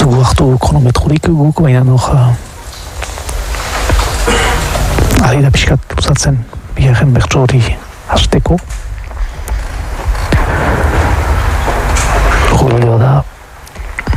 dugu hartu kronometrorik guk, baina ari da pixkat luzatzen bigarren bertso hori hasteko.